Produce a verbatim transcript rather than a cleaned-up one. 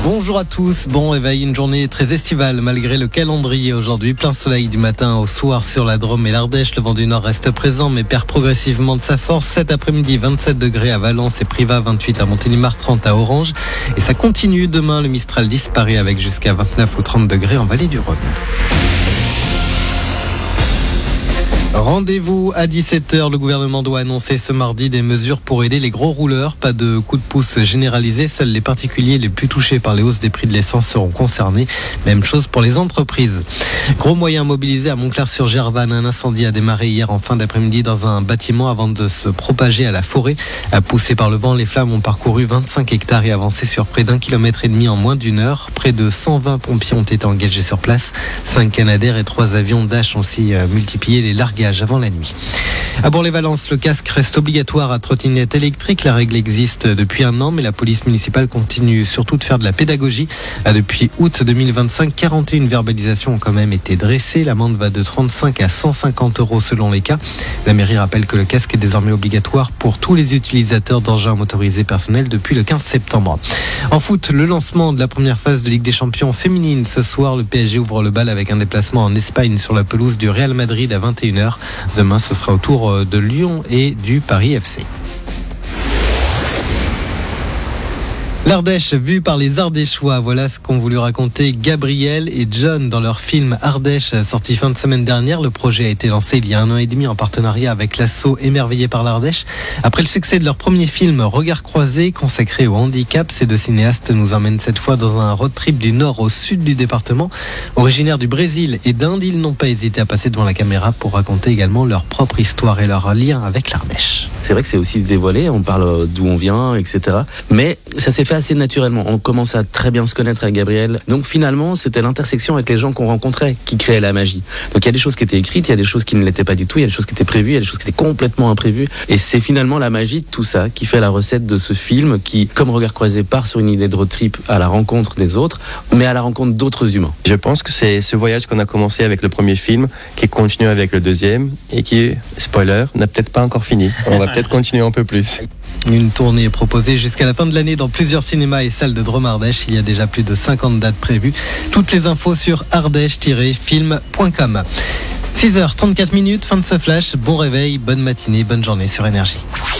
Bonjour à tous, bon réveil, une journée très estivale malgré le calendrier aujourd'hui. Plein soleil du matin au soir sur la Drôme et l'Ardèche. Le vent du nord reste présent mais perd progressivement de sa force. Cet après-midi, vingt-sept degrés à Valence et Privas, vingt-huit à Montélimar, trente à Orange. Et ça continue demain, le Mistral disparaît avec jusqu'à vingt-neuf ou trente degrés en vallée du Rhône. Rendez-vous à dix-sept heures. Le gouvernement doit annoncer ce mardi des mesures pour aider les gros rouleurs. Pas de coup de pouce généralisé. Seuls les particuliers les plus touchés par les hausses des prix de l'essence seront concernés. Même chose pour les entreprises. Gros moyens mobilisés à Montclar-sur-Gervanne. Un incendie a démarré hier en fin d'après-midi dans un bâtiment avant de se propager à la forêt. Poussés par le vent, les flammes ont parcouru vingt-cinq hectares et avancé sur près d'un kilomètre et demi en moins d'une heure. Près de cent vingt pompiers ont été engagés sur place. Cinq Canadair et trois avions Dash ont aussi multiplié les largages avant la nuit. À Bourg-les-Valences, le casque reste obligatoire à trottinette électrique. La règle existe depuis un an, mais la police municipale continue surtout de faire de la pédagogie. Depuis août deux mille vingt-cinq, quarante et une verbalisations ont quand même été dressées. L'amende va de trente-cinq à cent cinquante euros selon les cas. La mairie rappelle que le casque est désormais obligatoire pour tous les utilisateurs d'engins motorisés personnels depuis le quinze septembre. En foot, le lancement de la première phase de Ligue des Champions féminine. Ce soir, le P S G ouvre le bal avec un déplacement en Espagne sur la pelouse du Real Madrid à vingt et une heures. Demain, ce sera au tour de Lyon et du Paris F C. L'Ardèche vue par les Ardéchois, voilà ce qu'ont voulu raconter Gabriel et John dans leur film Ardèche, sorti fin de semaine dernière. Le projet a été lancé il y a un an et demi en partenariat avec l'asso Émerveillé par l'Ardèche. Après le succès de leur premier film Regard croisé, consacré au handicap, ces deux cinéastes nous emmènent cette fois dans un road trip du nord au sud du département. Originaires du Brésil et d'Inde, ils n'ont pas hésité à passer devant la caméra pour raconter également leur propre histoire et leur lien avec l'Ardèche. C'est vrai que c'est aussi se dévoiler, on parle d'où on vient, et cetera. Mais ça s'est fait assez naturellement. On commence à très bien se connaître avec Gabriel. Donc finalement, c'était l'intersection avec les gens qu'on rencontrait qui créait la magie. Donc il y a des choses qui étaient écrites, il y a des choses qui ne l'étaient pas du tout, il y a des choses qui étaient prévues, il y a des choses qui étaient complètement imprévues. Et c'est finalement la magie de tout ça qui fait la recette de ce film qui, comme Regard croisé, part sur une idée de road trip à la rencontre des autres, mais à la rencontre d'autres humains. Je pense que c'est ce voyage qu'on a commencé avec le premier film, qui continue avec le deuxième et qui, spoiler, n'a peut-être pas encore fini. On va peut-être continuer un peu plus. Une tournée est proposée jusqu'à la fin de l'année dans plusieurs cinémas et salles de Drôme-Ardèche. Il y a déjà plus de cinquante dates prévues. Toutes les infos sur ardèche tiret film point com. six heures trente-quatre minutes, fin de ce flash. Bon réveil, bonne matinée, bonne journée sur Énergie.